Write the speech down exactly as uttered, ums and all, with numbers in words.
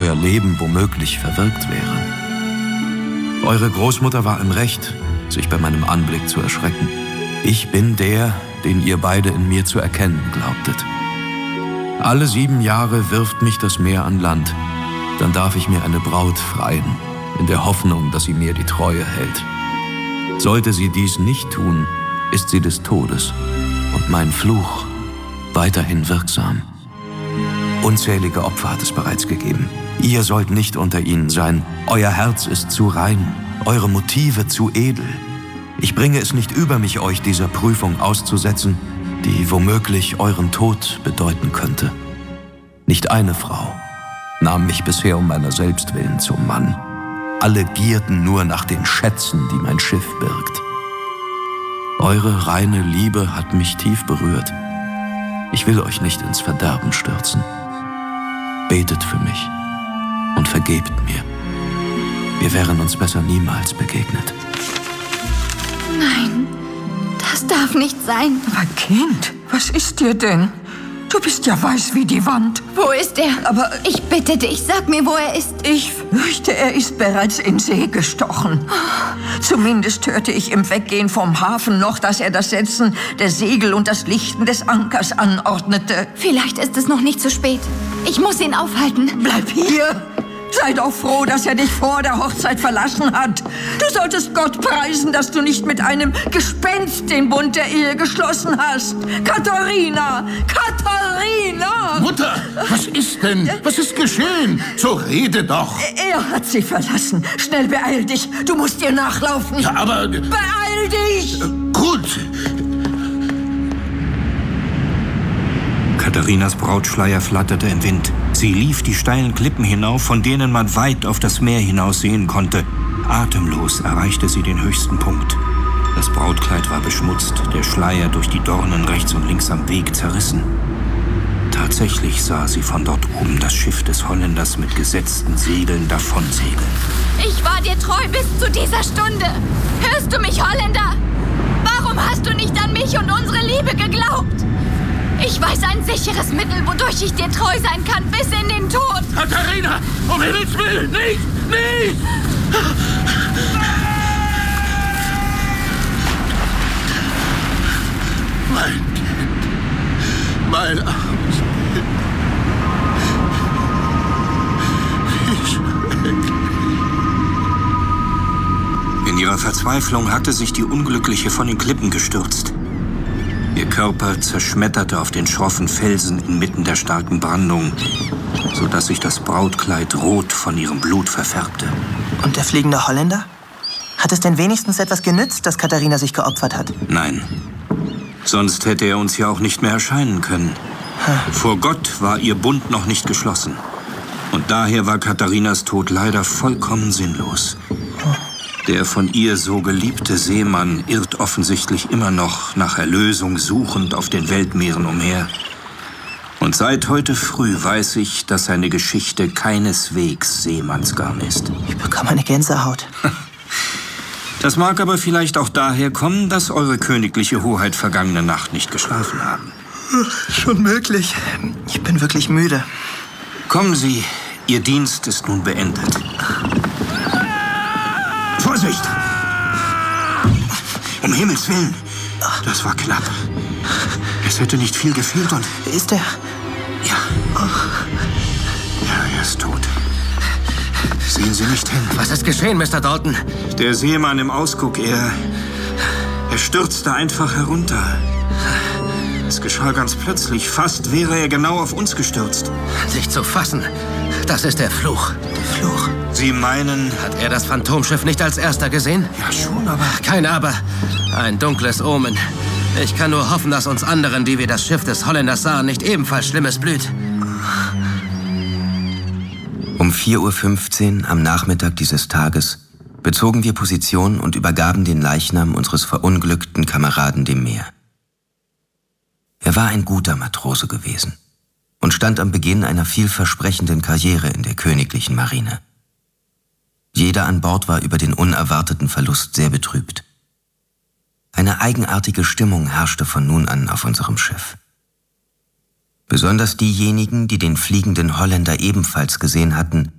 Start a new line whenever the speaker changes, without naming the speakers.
euer Leben womöglich verwirkt wäre. Eure Großmutter war im Recht, sich bei meinem Anblick zu erschrecken. Ich bin der, den ihr beide in mir zu erkennen glaubtet. Alle sieben Jahre wirft mich das Meer an Land. Dann darf ich mir eine Braut freien, in der Hoffnung, dass sie mir die Treue hält. Sollte sie dies nicht tun, ist sie des Todes und mein Fluch weiterhin wirksam. Unzählige Opfer hat es bereits gegeben. Ihr sollt nicht unter ihnen sein. Euer Herz ist zu rein, eure Motive zu edel. Ich bringe es nicht über mich, euch dieser Prüfung auszusetzen, die womöglich euren Tod bedeuten könnte. Nicht eine Frau nahm mich bisher um meiner selbst willen zum Mann. Alle gierten nur nach den Schätzen, die mein Schiff birgt. Eure reine Liebe hat mich tief berührt. Ich will euch nicht ins Verderben stürzen. Betet für mich und vergebt mir. Wir wären uns besser niemals begegnet.
Nein, das darf nicht sein.
Aber Kind, was ist dir denn? Du bist ja weiß wie die Wand.
Wo ist er?
Aber
ich bitte dich, sag mir, wo er ist.
Ich fürchte, er ist bereits in See gestochen. Zumindest hörte ich im Weggehen vom Hafen noch, dass er das Setzen der Segel und das Lichten des Ankers anordnete.
Vielleicht ist es noch nicht zu spät. Ich muss ihn aufhalten.
Bleib hier. Sei doch froh, dass er dich vor der Hochzeit verlassen hat. Du solltest Gott preisen, dass du nicht mit einem Gespenst den Bund der Ehe geschlossen hast. Katharina! Katharina!
Mutter, was ist denn? Was ist geschehen? So rede doch.
Er hat sie verlassen. Schnell, beeil dich. Du musst ihr nachlaufen.
Ja, aber...
Beeil dich!
Äh, gut.
Katharinas Brautschleier flatterte im Wind. Sie lief die steilen Klippen hinauf, von denen man weit auf das Meer hinaus sehen konnte. Atemlos erreichte sie den höchsten Punkt. Das Brautkleid war beschmutzt, der Schleier durch die Dornen rechts und links am Weg zerrissen. Tatsächlich sah sie von dort oben das Schiff des Holländers mit gesetzten Segeln davonsegeln.
Ich war dir treu bis zu dieser Stunde. Hörst du mich, Holländer? Warum hast du nicht an mich und unsere Liebe geglaubt? Ich weiß ein sicheres Mittel, wodurch ich dir treu sein kann, bis in den Tod.
Katharina, um Himmels Willen, nicht, nicht! Mein Kind, mein armes Kind. Wie schrecklich.
In ihrer Verzweiflung hatte sich die Unglückliche von den Klippen gestürzt. Ihr Körper zerschmetterte auf den schroffen Felsen inmitten der starken Brandung, sodass sich das Brautkleid rot von ihrem Blut verfärbte.
Und der fliegende Holländer? Hat es denn wenigstens etwas genützt, dass Katharina sich geopfert hat?
Nein. Sonst hätte er uns ja auch nicht mehr erscheinen können.
Hm.
Vor Gott war ihr Bund noch nicht geschlossen. Und daher war Katharinas Tod leider vollkommen sinnlos. Der von ihr so geliebte Seemann irrt offensichtlich immer noch nach Erlösung suchend auf den Weltmeeren umher. Und seit heute früh weiß ich, dass seine Geschichte keineswegs Seemannsgarn ist.
Ich bekomme eine Gänsehaut.
Das mag aber vielleicht auch daher kommen, dass eure königliche Hoheit vergangene Nacht nicht geschlafen haben.
Schon möglich. Ich bin wirklich müde.
Kommen Sie, Ihr Dienst ist nun beendet. Vorsicht! Um Himmels Willen! Das war knapp. Es hätte nicht viel gefehlt und...
Ist er?
Ja. Ja, er ist tot. Sehen Sie nicht hin.
Was ist geschehen, Mister Dalton?
Der Seemann im Ausguck, er... Er stürzte einfach herunter. Es geschah ganz plötzlich. Fast wäre er genau auf uns gestürzt.
Sich zu fassen, das ist der Fluch.
Der Fluch?
Sie meinen...
Hat er das Phantomschiff nicht als erster gesehen?
Ja, schon, aber...
Kein Aber. Ein dunkles Omen. Ich kann nur hoffen, dass uns anderen, die wir das Schiff des Holländers sahen, nicht ebenfalls Schlimmes blüht.
Um vier Uhr fünfzehn am Nachmittag dieses Tages bezogen wir Position und übergaben den Leichnam unseres verunglückten Kameraden dem Meer. Er war ein guter Matrose gewesen und stand am Beginn einer vielversprechenden Karriere in der königlichen Marine. Jeder an Bord war über den unerwarteten Verlust sehr betrübt. Eine eigenartige Stimmung herrschte von nun an auf unserem Schiff. Besonders diejenigen, die den fliegenden Holländer ebenfalls gesehen hatten,